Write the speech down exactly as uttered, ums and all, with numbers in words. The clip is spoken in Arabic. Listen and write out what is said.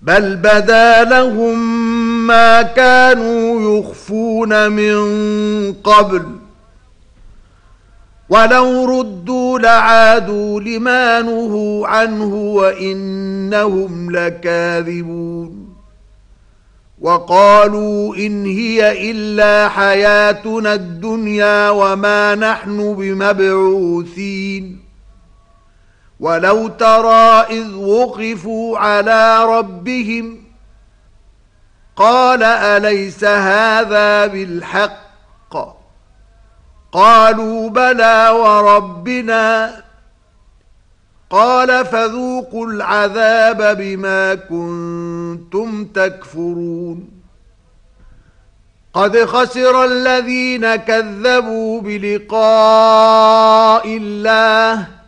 بل بدا لهم ما كانوا يخفون من قبل ولو ردوا لعادوا لما نهوا عنه وإنهم لكاذبون وقالوا إن هي إلا حياتنا الدنيا وما نحن بمبعوثين ولو ترى إذ وقفوا على ربهم قال أليس هذا بالحق قالوا بلى وربنا قال فذوقوا العذاب بما كنتم تكفرون قد خسر الذين كذبوا بلقاء الله